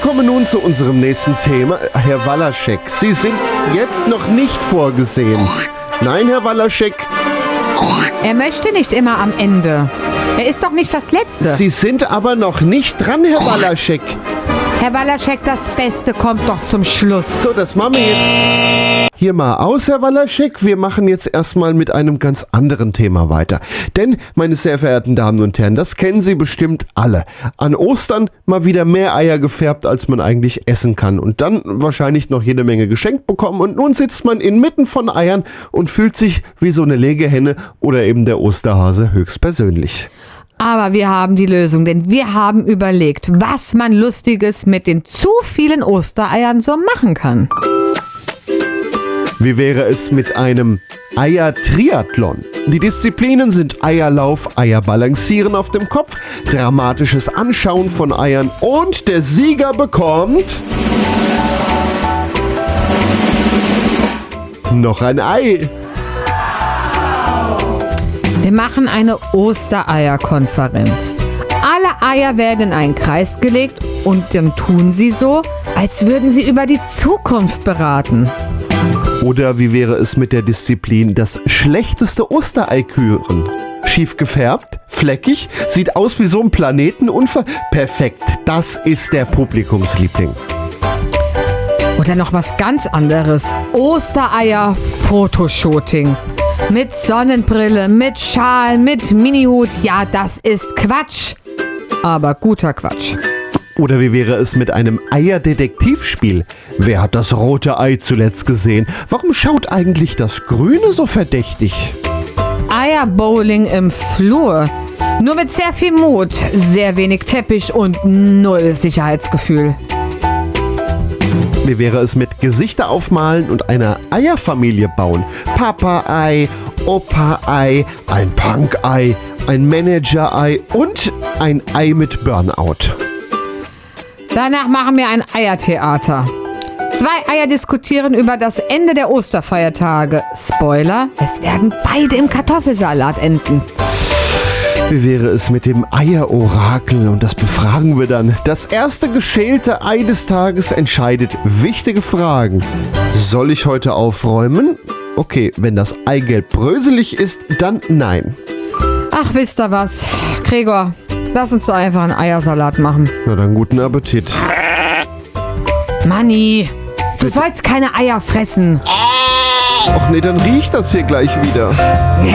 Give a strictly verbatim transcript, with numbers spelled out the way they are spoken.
kommen nun zu unserem nächsten Thema. Herr Walaschek, Sie sind jetzt noch nicht vorgesehen. Nein, Herr Walaschek. Er möchte nicht immer am Ende. Er ist doch nicht das Letzte. Sie sind aber noch nicht dran, Herr Walaschek. Herr Walaschek, das Beste kommt doch zum Schluss. So, das machen wir jetzt hier mal aus, Herr Walaschek. Wir machen jetzt erstmal mit einem ganz anderen Thema weiter. Denn, meine sehr verehrten Damen und Herren, das kennen Sie bestimmt alle. An Ostern mal wieder mehr Eier gefärbt, als man eigentlich essen kann. Und dann wahrscheinlich noch jede Menge geschenkt bekommen. Und nun sitzt man inmitten von Eiern und fühlt sich wie so eine Legehenne oder eben der Osterhase höchstpersönlich. Aber wir haben die Lösung, denn wir haben überlegt, was man Lustiges mit den zu vielen Ostereiern so machen kann. Wie wäre es mit einem Eier-Triathlon? Die Disziplinen sind Eierlauf, Eierbalancieren auf dem Kopf, dramatisches Anschauen von Eiern und der Sieger bekommt noch ein Ei. Wir machen eine Ostereierkonferenz. Alle Eier werden in einen Kreis gelegt und dann tun sie so, als würden sie über die Zukunft beraten. Oder wie wäre es mit der Disziplin das schlechteste Osterei küren? Schief gefärbt, fleckig, sieht aus wie so ein Planetenunfall. Perfekt, das ist der Publikumsliebling. Oder noch was ganz anderes. Ostereier-Fotoshooting. Mit Sonnenbrille, mit Schal, mit Minihut. Ja, das ist Quatsch. Aber guter Quatsch. Oder wie wäre es mit einem Eierdetektivspiel? Wer hat das rote Ei zuletzt gesehen? Warum schaut eigentlich das Grüne so verdächtig? Eierbowling im Flur. Nur mit sehr viel Mut, sehr wenig Teppich und null Sicherheitsgefühl. Wie wäre es mit Gesichter aufmalen und einer Eierfamilie bauen? Papa-Ei, Opa-Ei, ein Punk-Ei, ein Manager-Ei und ein Ei mit Burnout. Danach machen wir ein Eiertheater. Zwei Eier diskutieren über das Ende der Osterfeiertage. Spoiler, es werden beide im Kartoffelsalat enden. Wie wäre es mit dem Eierorakel? Und das befragen wir dann. Das erste geschälte Ei des Tages entscheidet wichtige Fragen. Soll ich heute aufräumen? Okay, wenn das Eigelb bröselig ist, dann nein. Ach, wisst ihr was? Gregor, lass uns doch einfach einen Eiersalat machen. Na dann, guten Appetit. Manni, du sollst keine Eier fressen. Ach nee, dann riecht das hier gleich wieder.